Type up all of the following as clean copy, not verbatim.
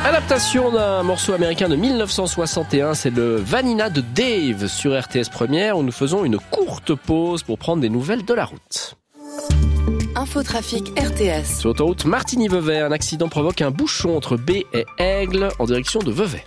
Adaptation d'un morceau américain de 1961, c'est le Vanilla de Dave sur RTS Première où nous faisons une courte pause pour prendre des nouvelles de la route. Infotrafic RTS. Sur l'autoroute Martigny-Vevey, un accident provoque un bouchon entre B et Aigle en direction de Vevey.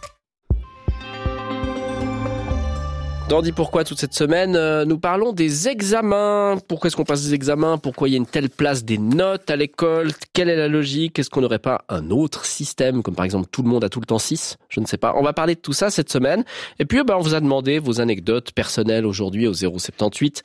Dans Dis pourquoi toute cette semaine, nous parlons des examens. Pourquoi est-ce qu'on passe des examens? Pourquoi il y a une telle place des notes à l'école? Quelle est la logique? Est-ce qu'on n'aurait pas un autre système, comme par exemple tout le monde a tout le temps 6? Je ne sais pas. On va parler de tout ça cette semaine. Et puis, on vous a demandé vos anecdotes personnelles aujourd'hui au 078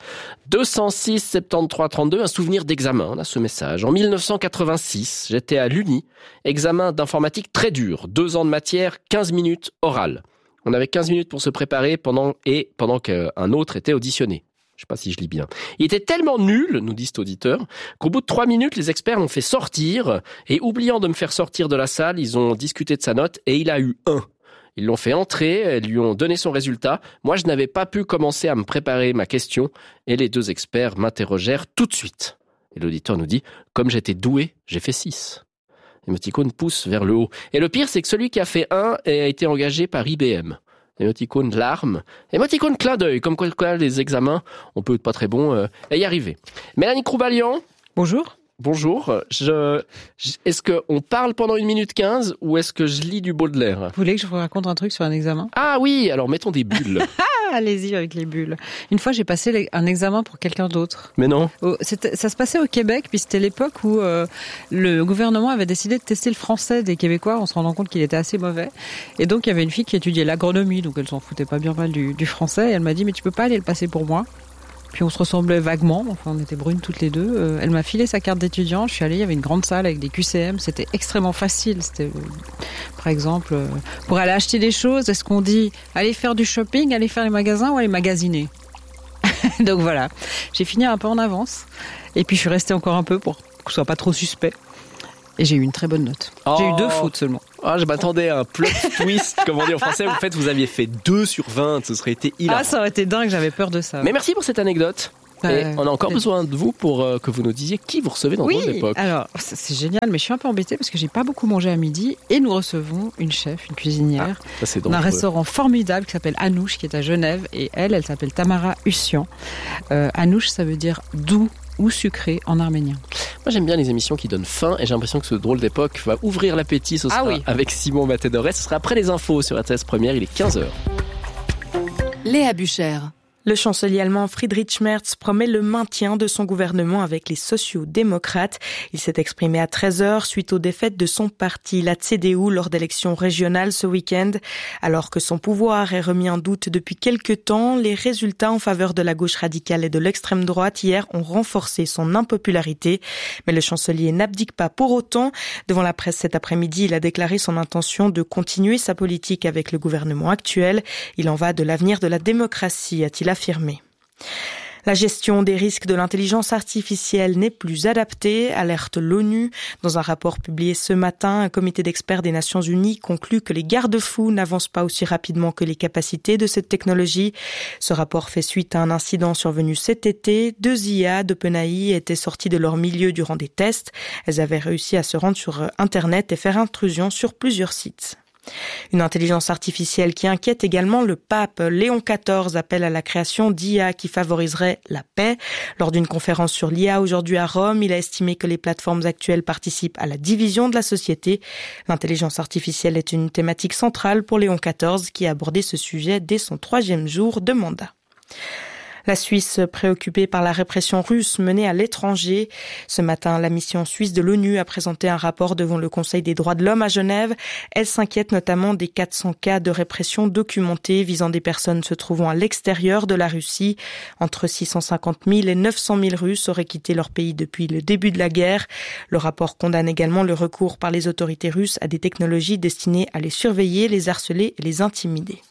206 73 32. Un souvenir d'examen. On a ce message. En 1986, j'étais à l'Uni. Examen d'informatique très dur. 2 ans de matière, 15 minutes oral. On avait 15 minutes pour se préparer pendant qu'un autre était auditionné. Je sais pas si je lis bien. Il était tellement nul, nous dit cet auditeur, qu'au bout de 3 minutes, les experts l'ont fait sortir et oubliant de me faire sortir de la salle, ils ont discuté de sa note et il a eu 1. Ils l'ont fait entrer, ils lui ont donné son résultat. Moi, je n'avais pas pu commencer à me préparer ma question et les 2 experts m'interrogèrent tout de suite. Et l'auditeur nous dit, comme j'étais doué, j'ai fait 6. Émoticône pousse vers le haut. Et le pire, c'est que celui qui a fait 1 a été engagé par IBM. Émoticône larmes. Émoticône clin d'œil. Comme quoi, les examens, on peut être pas très bon y arriver. Mélanie Croubalian. Bonjour. Bonjour. Est-ce qu'on parle pendant 1 minute 15 ou est-ce que je lis du Baudelaire? Vous voulez que je vous raconte un truc sur un examen? Ah oui, alors mettons des bulles. Allez-y avec les bulles. Une fois, j'ai passé un examen pour quelqu'un d'autre. Mais non. Ça se passait au Québec, puis c'était l'époque où le gouvernement avait décidé de tester le français des Québécois en se rendant compte qu'il était assez mauvais. Et donc, il y avait une fille qui étudiait l'agronomie, donc elle s'en foutait pas bien mal du français. Et elle m'a dit, mais tu peux pas aller le passer pour moi? Puis on se ressemblait vaguement, enfin on était brunes toutes les deux. Elle m'a filé sa carte d'étudiant, je suis allée, il y avait une grande salle avec des QCM, c'était extrêmement facile. C'était, par exemple, pour aller acheter des choses, est-ce qu'on dit aller faire du shopping, aller faire les magasins ou aller magasiner? Donc voilà, j'ai fini un peu en avance. Et puis je suis restée encore un peu pour que ce soit pas trop suspect. Et j'ai eu une très bonne note. Oh. J'ai eu 2 fautes seulement. Ah, je m'attendais à un plot twist, comme on dit en français. En fait, vous aviez fait 2 sur 20. Ce serait été hilarant. Ah, ça aurait été dingue, j'avais peur de ça. Mais merci pour cette anecdote. Et on a encore besoin de vous pour que vous nous disiez qui vous recevez dans Drôle d'époque. Alors, c'est génial, mais je suis un peu embêtée parce que j'ai pas beaucoup mangé à midi et nous recevons une chef, une cuisinière, d'un restaurant formidable qui s'appelle Anouche, qui est à Genève, et elle s'appelle Tamara Hussian. Anouche, ça veut dire doux ou sucré en arménien. Moi, j'aime bien les émissions qui donnent faim et j'ai l'impression que ce Drôle d'époque va ouvrir l'appétit. Ce sera avec Simon Matédoré. Ce sera après les infos sur RTS Première. Il est 15h. Léa Buchère. Le chancelier allemand Friedrich Merz promet le maintien de son gouvernement avec les sociaux-démocrates. Il s'est exprimé à 13h suite aux défaites de son parti, la CDU, lors d'élections régionales ce week-end. Alors que son pouvoir est remis en doute depuis quelques temps, les résultats en faveur de la gauche radicale et de l'extrême droite hier ont renforcé son impopularité. Mais le chancelier n'abdique pas pour autant. Devant la presse cet après-midi, il a déclaré son intention de continuer sa politique avec le gouvernement actuel. Il en va de l'avenir de la démocratie, a-t-il affirmé. La gestion des risques de l'intelligence artificielle n'est plus adaptée, alerte l'ONU. Dans un rapport publié ce matin, un comité d'experts des Nations Unies conclut que les garde-fous n'avancent pas aussi rapidement que les capacités de cette technologie. Ce rapport fait suite à un incident survenu cet été. 2 IA d'OpenAI étaient sorties de leur milieu durant des tests. Elles avaient réussi à se rendre sur Internet et faire intrusion sur plusieurs sites. Une intelligence artificielle qui inquiète également le pape. Léon XIV appelle à la création d'IA qui favoriserait la paix. Lors d'une conférence sur l'IA aujourd'hui à Rome, il a estimé que les plateformes actuelles participent à la division de la société. L'intelligence artificielle est une thématique centrale pour Léon XIV qui a abordé ce sujet dès son 3e jour de mandat. La Suisse préoccupée par la répression russe menée à l'étranger. Ce matin, la mission suisse de l'ONU a présenté un rapport devant le Conseil des droits de l'homme à Genève. Elle s'inquiète notamment des 400 cas de répression documentés visant des personnes se trouvant à l'extérieur de la Russie. Entre 650 000 et 900 000 Russes auraient quitté leur pays depuis le début de la guerre. Le rapport condamne également le recours par les autorités russes à des technologies destinées à les surveiller, les harceler et les intimider.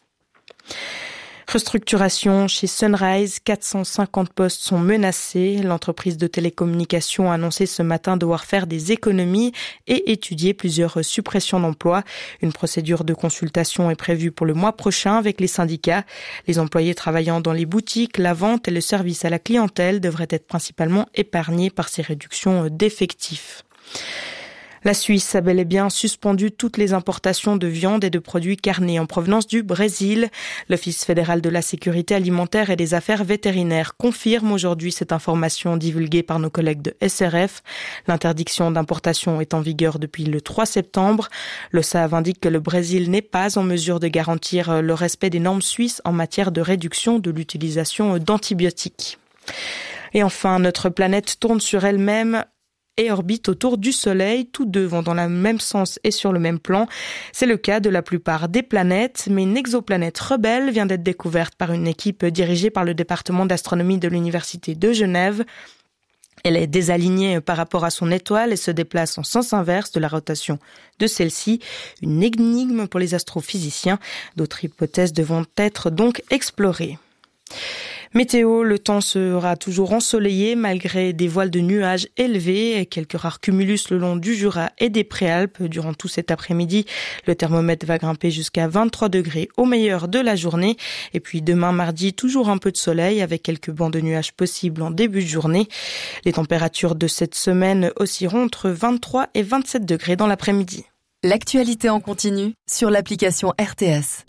Restructuration chez Sunrise, 450 postes sont menacés. L'entreprise de télécommunications a annoncé ce matin devoir faire des économies et étudier plusieurs suppressions d'emplois. Une procédure de consultation est prévue pour le mois prochain avec les syndicats. Les employés travaillant dans les boutiques, la vente et le service à la clientèle devraient être principalement épargnés par ces réductions d'effectifs. La Suisse a bel et bien suspendu toutes les importations de viande et de produits carnés en provenance du Brésil. L'Office fédéral de la sécurité alimentaire et des affaires vétérinaires confirme aujourd'hui cette information divulguée par nos collègues de SRF. L'interdiction d'importation est en vigueur depuis le 3 septembre. Le SAV indique que le Brésil n'est pas en mesure de garantir le respect des normes suisses en matière de réduction de l'utilisation d'antibiotiques. Et enfin, notre planète tourne sur elle-même et orbite autour du Soleil. Tous deux vont dans le même sens et sur le même plan. C'est le cas de la plupart des planètes, mais une exoplanète rebelle vient d'être découverte par une équipe dirigée par le département d'astronomie de l'Université de Genève. Elle est désalignée par rapport à son étoile et se déplace en sens inverse de la rotation de celle-ci. Une énigme pour les astrophysiciens. D'autres hypothèses devront être donc explorées. Météo, le temps sera toujours ensoleillé malgré des voiles de nuages élevés et quelques rares cumulus le long du Jura et des Préalpes. Durant tout cet après-midi, le thermomètre va grimper jusqu'à 23 degrés au meilleur de la journée. Et puis demain mardi, toujours un peu de soleil avec quelques bancs de nuages possibles en début de journée. Les températures de cette semaine oscilleront entre 23 et 27 degrés dans l'après-midi. L'actualité en continu sur l'application RTS.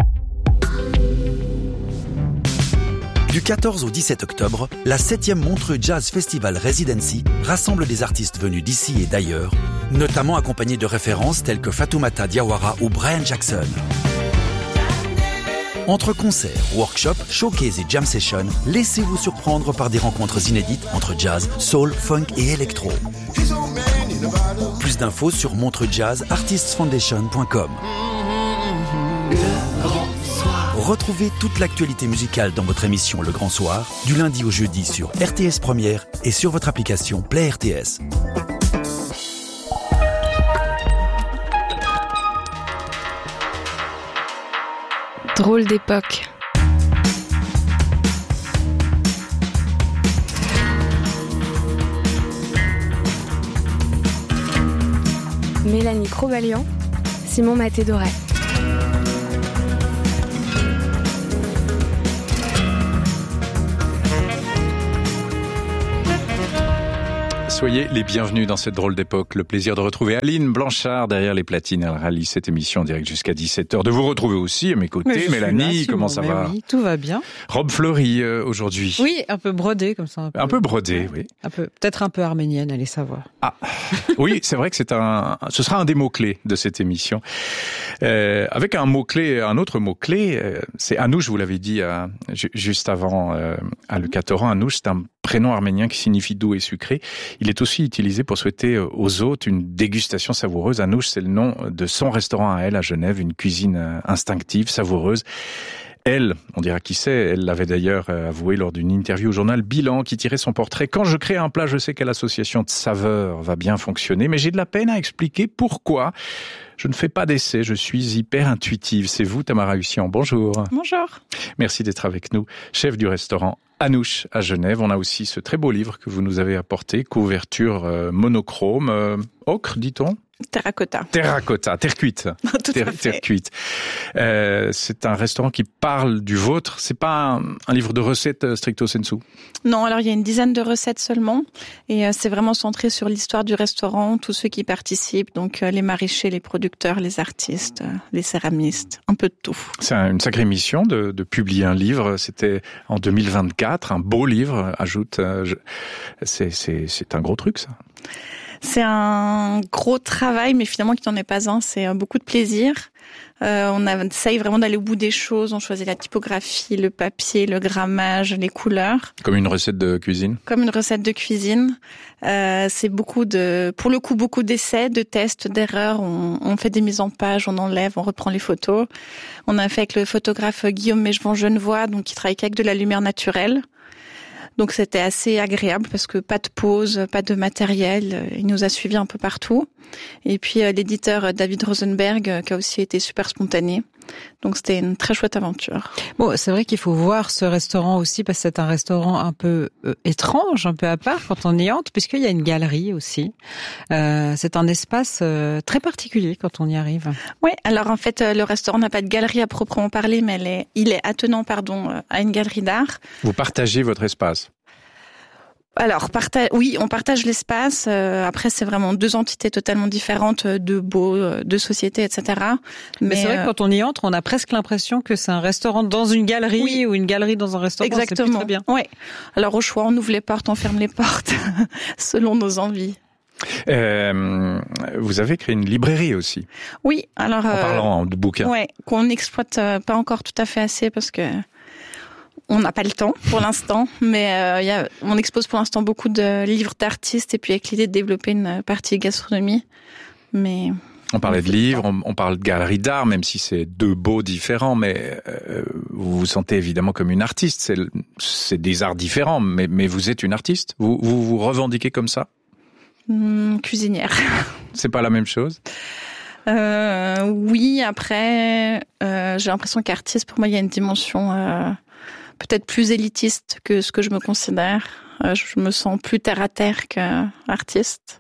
Du 14 au 17 octobre, la 7e Montreux Jazz Festival Residency rassemble des artistes venus d'ici et d'ailleurs, notamment accompagnés de références telles que Fatoumata Diawara ou Brian Jackson. Entre concerts, workshops, showcases et jam sessions, laissez-vous surprendre par des rencontres inédites entre jazz, soul, funk et électro. Plus d'infos sur montreuxjazzartistsfoundation.com. Retrouvez toute l'actualité musicale dans votre émission Le Grand Soir, du lundi au jeudi sur RTS Première et sur votre application Play RTS. Drôle d'époque. Mélanie Crobalian, Simon Maté-Doré. Soyez les bienvenus dans cette drôle d'époque. Le plaisir de retrouver Aline Blanchard derrière les platines. Elle réalise cette émission en direct jusqu'à 17h. De vous retrouver aussi à mes côtés. Mélanie, comment ça va? Oui, tout va bien. Robe fleurie aujourd'hui. Oui, un peu brodée comme ça. Un peu brodée, oui. Peut-être un peu arménienne, allez savoir. Ah, oui, c'est vrai que ce sera un des mots-clés de cette émission. Avec un autre mot-clé, c'est Anouche, vous l'avez dit juste avant à Leucatoran. Anouche, c'est un prénom arménien qui signifie doux et sucré. Il est aussi utilisé pour souhaiter aux hôtes une dégustation savoureuse. Anouche, c'est le nom de son restaurant à elle, à Genève, une cuisine instinctive, savoureuse. Elle, on dira qui c'est, elle l'avait d'ailleurs avoué lors d'une interview au journal Bilan qui tirait son portrait. Quand je crée un plat, je sais quelle association de saveurs va bien fonctionner, mais j'ai de la peine à expliquer pourquoi. Je ne fais pas d'essai, je suis hyper intuitive. C'est vous, Tamara Hussian. Bonjour. Bonjour. Merci d'être avec nous, chef du restaurant Anouche à Genève. On a aussi ce très beau livre que vous nous avez apporté, couverture monochrome, ocre, dit-on? Terracotta. Terracotta, terre cuite. Tout à fait. Terre cuite. C'est un restaurant qui parle du vôtre. C'est pas un livre de recettes stricto sensu. Non, alors il y a une dizaine de recettes seulement. Et c'est vraiment centré sur l'histoire du restaurant, tous ceux qui participent. Donc les maraîchers, les producteurs, les artistes, les céramistes, un peu de tout. C'est une sacrée mission de publier un livre. C'était en 2024, un beau livre. Ajoute, c'est un gros truc, ça. C'est un gros travail, mais finalement qui n'en est pas un. C'est beaucoup de plaisir. On essaye vraiment d'aller au bout des choses. On choisit la typographie, le papier, le grammage, les couleurs. Comme une recette de cuisine. Comme une recette de cuisine. C'est beaucoup d'essais, de tests, d'erreurs. On fait des mises en page, on enlève, on reprend les photos. On a fait avec le photographe Guillaume Mechevant-Genevois, donc qui travaille qu'avec de la lumière naturelle. Donc c'était assez agréable parce que pas de pause, pas de matériel. Il nous a suivis un peu partout. Et puis l'éditeur David Rosenberg qui a aussi été super spontané. Donc c'était une très chouette aventure. Bon, c'est vrai qu'il faut voir ce restaurant aussi parce que c'est un restaurant un peu étrange, un peu à part quand on y entre, puisqu'il y a une galerie aussi. C'est un espace très particulier quand on y arrive. Oui, alors en fait le restaurant n'a pas de galerie à proprement parler, mais il est attenant à une galerie d'art. Vous partagez votre espace. Alors, oui, on partage l'espace. Après, c'est vraiment deux entités totalement différentes de sociétés, etc. Mais c'est vrai que quand on y entre, on a presque l'impression que c'est un restaurant dans une galerie ou une galerie dans un restaurant. Exactement. C'est plus très bien. Ouais. Alors, au choix, on ouvre les portes, on ferme les portes, selon nos envies. Vous avez créé une librairie aussi. Oui, alors. En parlant de bouquins. Ouais, qu'on n'exploite pas encore tout à fait assez parce que. On n'a pas le temps pour l'instant, mais on expose pour l'instant beaucoup de livres d'artistes et puis avec l'idée de développer une partie gastronomie. Mais on parlait de livres, on parle de galerie d'art, même si c'est deux beaux différents, mais vous vous sentez évidemment comme une artiste. C'est des arts différents, mais vous êtes une artiste. Vous revendiquez comme ça? Cuisinière. C'est pas la même chose? Oui, après, j'ai l'impression qu'artiste, pour moi, il y a une dimension peut-être plus élitiste que ce que je me considère. Je me sens plus terre à terre qu'artiste.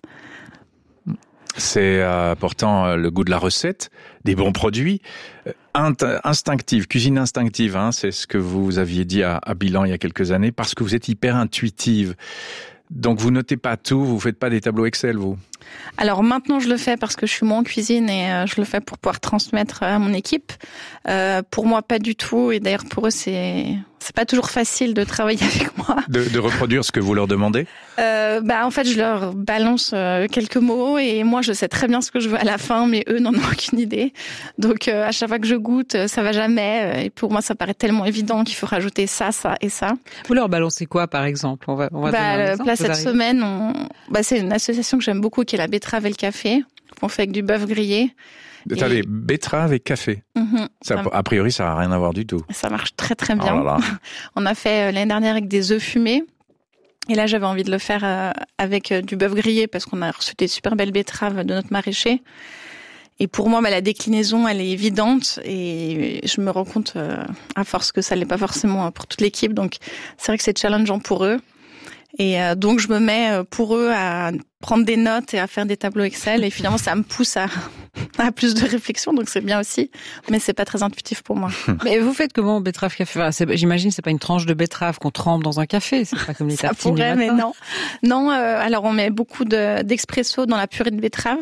C'est pourtant le goût de la recette, des bons produits, instinctive, cuisine instinctive. C'est ce que vous aviez dit à Bilan il y a quelques années, parce que vous êtes hyper intuitive. Donc vous notez pas tout, vous faites pas des tableaux Excel, vous? Alors maintenant je le fais parce que je suis moi en cuisine et je le fais pour pouvoir transmettre à mon équipe. Pour moi pas du tout, et d'ailleurs pour eux c'est pas toujours facile de travailler avec moi. De reproduire ce que vous leur demandez? En fait je leur balance quelques mots et moi je sais très bien ce que je veux à la fin, mais eux n'en ont aucune idée. Donc à chaque fois que je goûte, ça va jamais. Et pour moi ça paraît tellement évident qu'il faut rajouter ça, ça et ça. Vous leur balancez quoi par exemple? On va donner un exemple. Là cette semaine, c'est une association que j'aime beaucoup qui est la betterave et le café. On fait avec du bœuf grillé. Attendez, betterave et café. Ça, a priori, ça n'a rien à voir du tout. Ça marche très très bien. Oh là là. On a fait l'année dernière avec des œufs fumés. Et là, j'avais envie de le faire avec du bœuf grillé parce qu'on a reçu des super belles betteraves de notre maraîcher. Et pour moi, la déclinaison, elle est évidente. Et je me rends compte, à force, que ça l'est pas forcément pour toute l'équipe. Donc, c'est vrai que c'est challengeant pour eux. Et donc, je me mets pour eux à prendre des notes et à faire des tableaux Excel. Et finalement, ça me pousse à plus de réflexion. Donc, c'est bien aussi. Mais c'est pas très intuitif pour moi. Mais vous faites comment betterave café? J'imagine c'est pas une tranche de betterave qu'on trempe dans un café. C'est pas comme les tartines du matin. Mais non. Non, alors on met beaucoup d'expresso dans la purée de betterave.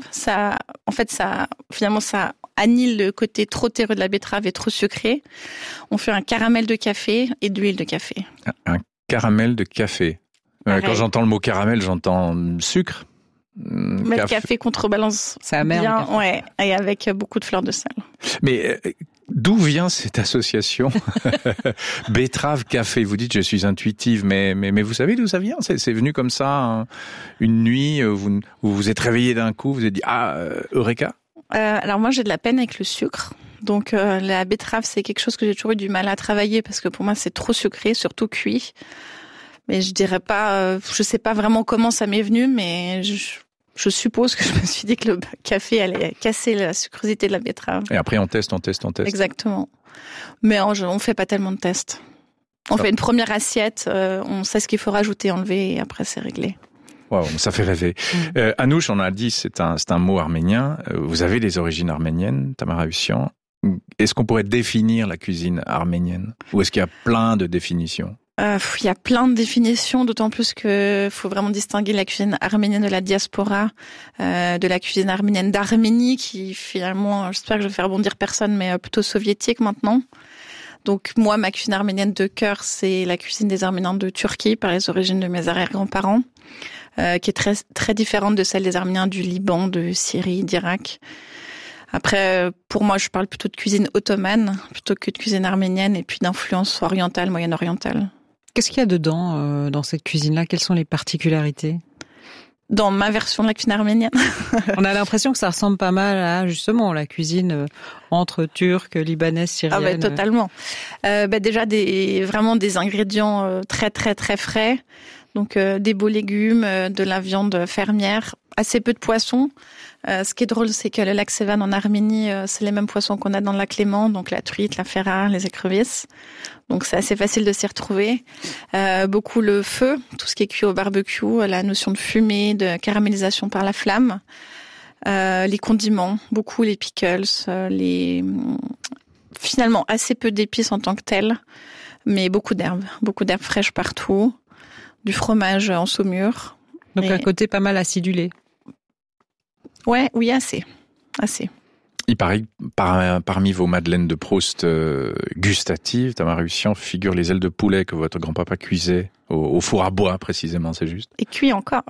Finalement, ça annule le côté trop terreux de la betterave et trop sucré. On fait un caramel de café et de l'huile de café. Un caramel de café. Quand j'entends le mot caramel, j'entends sucre. Mais le café contrebalance ça amer, bien, ouais, et avec beaucoup de fleurs de sel. Mais d'où vient cette association betterave café? Vous dites je suis intuitive, mais vous savez d'où ça vient? C'est venu comme ça une nuit, vous vous êtes réveillé d'un coup, vous vous êtes dit eureka? Alors moi j'ai de la peine avec le sucre. Donc la betterave c'est quelque chose que j'ai toujours eu du mal à travailler parce que pour moi c'est trop sucré, surtout cuit. Mais je dirais pas, je sais pas vraiment comment ça m'est venu, mais je suppose que je me suis dit que le café allait casser la sucrosité de la betterave. Et après on teste. Exactement. Mais on fait pas tellement de tests. On fait une première assiette, on sait ce qu'il faut rajouter, enlever, et après c'est réglé. Wow, ça fait rêver. Anouche, on a dit, c'est un mot arménien. Vous avez des origines arméniennes, Tamara Hussian. Est-ce qu'on pourrait définir la cuisine arménienne? Ou est-ce qu'il y a plein de définitions? Il y a plein de définitions, d'autant plus que faut vraiment distinguer la cuisine arménienne de la diaspora, de la cuisine arménienne d'Arménie, qui finalement, j'espère que je vais faire bondir personne, mais plutôt soviétique maintenant. Donc moi, ma cuisine arménienne de cœur, c'est la cuisine des Arméniens de Turquie, par les origines de mes arrière-grands-parents, qui est très très différente de celle des Arméniens du Liban, de Syrie, d'Irak. Après, pour moi, je parle plutôt de cuisine ottomane, plutôt que de cuisine arménienne, et puis d'influence orientale, moyen-orientale. Qu'est-ce qu'il y a dedans, dans cette cuisine-là? Quelles sont les particularités? Dans ma version de la cuisine arménienne. On a l'impression que ça ressemble pas mal à, justement, la cuisine entre turque, libanaise, syrienne. Ah bah, totalement. Déjà, vraiment des ingrédients très, très, très frais. Donc, des beaux légumes, de la viande fermière, assez peu de poissons. Ce qui est drôle, c'est que le lac Sevan en Arménie, c'est les mêmes poissons qu'on a dans le lac Léman, donc la truite, la ferrare, les écrevisses. Donc c'est assez facile de s'y retrouver. Beaucoup le feu, tout ce qui est cuit au barbecue, la notion de fumée, de caramélisation par la flamme. Les condiments, beaucoup les pickles, finalement assez peu d'épices en tant que telles, mais beaucoup d'herbes fraîches partout. du fromage en saumure. Donc un côté pas mal acidulé. Oui, assez. Il paraît que parmi vos madeleines de Proust gustatives, Tamara Hussian, figurent les ailes de poulet que votre grand-papa cuisait au four à bois, précisément, c'est juste. Et cuit encore.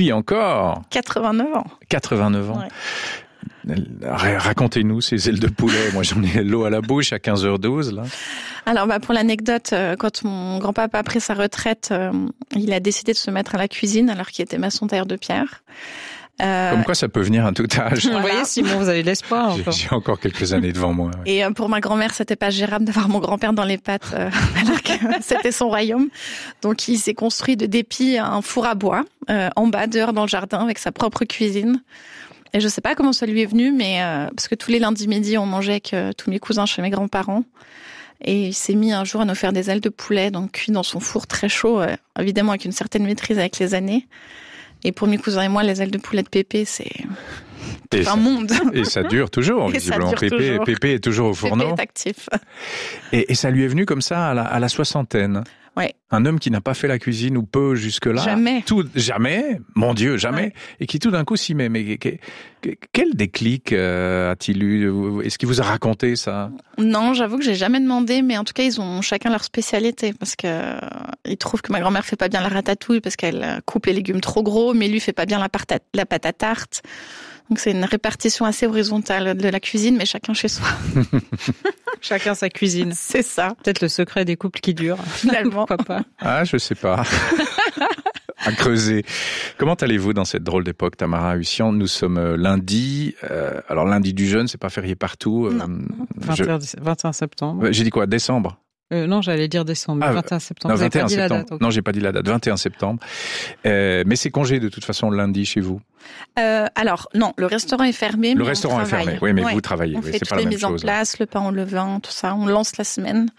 89 ans. 89 ans. Ouais. Racontez-nous ces ailes de poulet. Moi, j'en ai l'eau à la bouche à 15h12, là. Alors, pour l'anecdote, quand mon grand-papa a pris sa retraite, il a décidé de se mettre à la cuisine alors qu'il était maçon tailleur de pierre. Comme quoi ça peut venir à tout âge. Vous voyez, Simon, vous avez de l'espoir encore. J'ai encore quelques années devant moi. Ouais. Et pour ma grand-mère, c'était pas gérable d'avoir mon grand-père dans les pattes alors que c'était son royaume. Donc il s'est construit de dépit un four à bois en bas, dehors dans le jardin, avec sa propre cuisine. Et je sais pas comment ça lui est venu, mais parce que tous les lundis midi, on mangeait avec tous mes cousins chez mes grands-parents. Et il s'est mis un jour à nous faire des ailes de poulet, donc cuit dans son four très chaud, évidemment avec une certaine maîtrise avec les années. Et pour mes cousins et moi, les ailes de poulet de Pépé, c'est un monde. Et ça dure toujours, visiblement. Pépé est toujours au fourneau. Pépé est actif. Et ça lui est venu comme ça à la soixantaine. Ouais. Un homme qui n'a pas fait la cuisine ou peu jusque-là. Jamais. Jamais. Mon Dieu, jamais. Ouais. Et qui tout d'un coup s'y met. Mais quel déclic a-t-il eu? Est-ce qu'il vous a raconté ça? Non, j'avoue que j'ai jamais demandé, mais en tout cas, ils ont chacun leur spécialité parce que ils trouvent que ma grand-mère fait pas bien la ratatouille parce qu'elle coupe les légumes trop gros, mais lui fait pas bien la pâte à tarte. Donc c'est une répartition assez horizontale de la cuisine, mais chacun chez soi. Chacun sa cuisine. C'est ça. Peut-être le secret des couples qui durent. Finalement. Pourquoi pas? Ah, je sais pas. À creuser. Comment allez-vous dans cette drôle d'époque, Tamara Hussian? Nous sommes lundi. Alors lundi du jeûne, c'est pas férié partout. Non. 21 septembre. J'ai dit quoi? Décembre? Non, j'allais dire décembre. 21 septembre. Non, 21 pas dit septembre. la date, okay. Non, j'ai pas dit la date. 21 septembre. Mais c'est congé de toute façon lundi chez vous. Alors non, le restaurant est fermé. Le restaurant est fermé. Oui, mais vous travaillez. On oui, fait c'est pas toutes la les même mises en place, le pain au levain, tout ça. On lance la semaine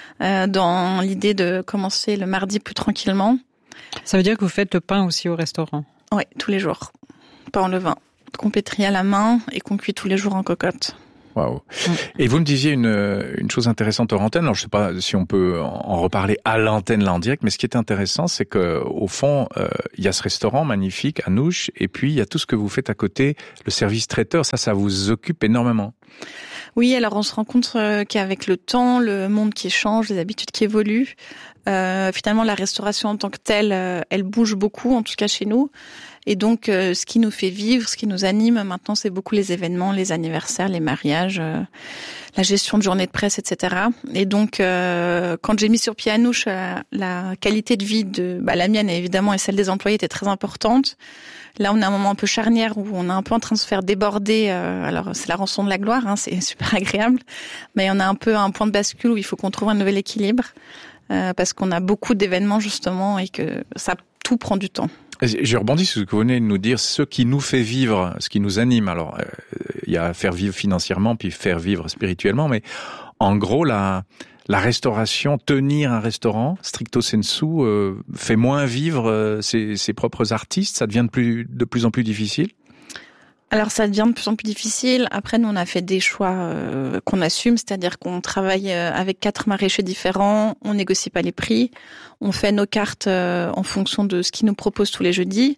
dans l'idée de commencer le mardi plus tranquillement. Ça veut dire que vous faites le pain aussi au restaurant? Oui, tous les jours. Pain au levain, qu'on pétrit à la main et qu'on cuit tous les jours en cocotte. Waouh. Et vous me disiez une chose intéressante hors antenne. Alors je sais pas si on peut en reparler à l'antenne là en direct, mais ce qui est intéressant, c'est que au fond, il y a ce restaurant magnifique, Anouche, et puis il y a tout ce que vous faites à côté, le service traiteur. Ça vous occupe énormément. Oui, alors on se rend compte qu'avec le temps, le monde qui change, les habitudes qui évoluent, finalement la restauration en tant que telle, elle bouge beaucoup, en tout cas chez nous. Et donc, ce qui nous fait vivre, ce qui nous anime maintenant, c'est beaucoup les événements, les anniversaires, les mariages, la gestion de journées de presse, etc. Et donc, quand j'ai mis sur pied Anouche, la qualité de vie la mienne évidemment et celle des employés était très importante. Là, on a un moment un peu charnière où on est un peu en train de se faire déborder. Alors, c'est la rançon de la gloire, hein, c'est super agréable. Mais on a un peu un point de bascule où il faut qu'on trouve un nouvel équilibre parce qu'on a beaucoup d'événements justement et que tout prend du temps. Je rebondis sur ce que vous venez de nous dire, ce qui nous fait vivre, ce qui nous anime. Alors, il y a faire vivre financièrement, puis faire vivre spirituellement, mais en gros, la restauration, tenir un restaurant, stricto sensu, fait moins vivre ses propres artistes. Ça devient de plus en plus difficile. Alors ça devient de plus en plus difficile. Après, nous, on a fait des choix qu'on assume, c'est-à-dire qu'on travaille avec 4 maraîchers différents, on négocie pas les prix, on fait nos cartes en fonction de ce qu'ils nous proposent tous les jeudis.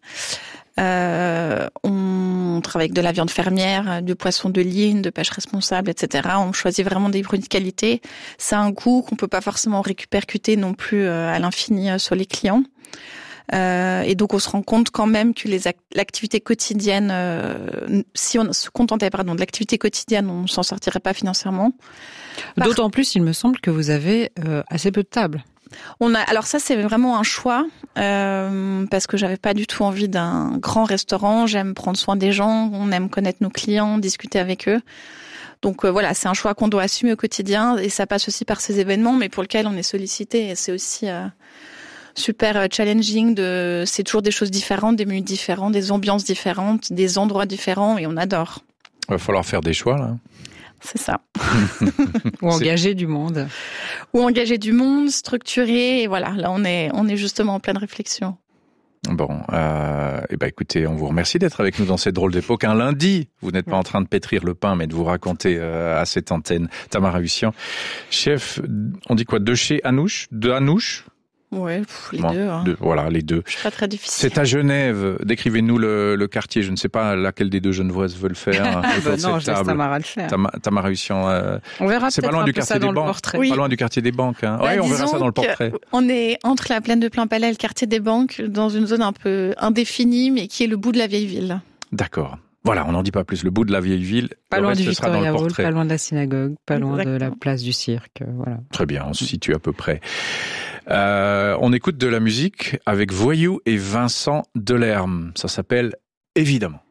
On travaille avec de la viande fermière, du poisson de ligne, de pêche responsable, etc. On choisit vraiment des produits de qualité. C'est un coût qu'on peut pas forcément répercuter non plus à l'infini sur les clients. Et donc on se rend compte quand même que l'activité quotidienne, si on se contentait de l'activité quotidienne, on s'en sortirait pas financièrement. D'autant plus, il me semble que vous avez assez peu de tables. Alors ça c'est vraiment un choix parce que j'avais pas du tout envie d'un grand restaurant. J'aime prendre soin des gens, on aime connaître nos clients, discuter avec eux. Donc voilà, c'est un choix qu'on doit assumer au quotidien et ça passe aussi par ces événements, mais pour lesquels on est sollicité et c'est aussi super challenging. C'est toujours des choses différentes, des menus différents, des ambiances différentes, des endroits différents et on adore. Il va falloir faire des choix là. C'est ça. Ou engager du monde. Ou engager du monde, structurer, et voilà, là on est justement en pleine réflexion. Bon, écoutez, on vous remercie d'être avec nous dans cette drôle d'époque. Un lundi, vous n'êtes pas en train de pétrir le pain, mais de vous raconter à cette antenne. Tamara Hussian, chef, on dit quoi, de chez Anouche, de Anouche. Ouais, les deux. Hein. Voilà, les deux. C'est pas très difficile. C'est à Genève. Décrivez-nous le quartier. Je ne sais pas laquelle des deux Genevoises veut le faire. Non, je laisse Tamara le faire. Tamara Russian. On verra c'est peut-être pas loin un du peu quartier ça des dans le banques. portrait. Pas loin du quartier des banques. Hein. Bah, oui, on verra ça dans le portrait. On est entre la plaine de Plainpalais et le quartier des banques, dans une zone un peu indéfinie, mais qui est le bout de la vieille ville. D'accord. Voilà, on n'en dit pas plus. Le bout de la vieille ville. Pas loin du sera dans le Victoria Hall, portrait. pas loin de la synagogue, pas loin Exactement. de la place du cirque. Voilà. Très bien, on se situe à peu près. On écoute de la musique avec Voyou et Vincent Delerme. Ça s'appelle Évidemment.